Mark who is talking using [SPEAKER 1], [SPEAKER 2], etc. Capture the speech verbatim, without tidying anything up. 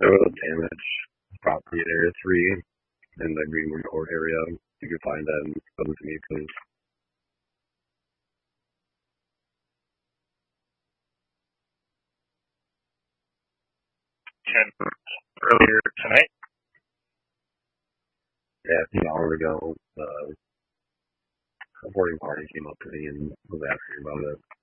[SPEAKER 1] There was damage property in Area three in the Greenwood Court area. You can find that and send it to me, please.
[SPEAKER 2] ten earlier tonight.
[SPEAKER 1] Yeah, a few hours ago, uh, a boarding party came up to me and was asking about it.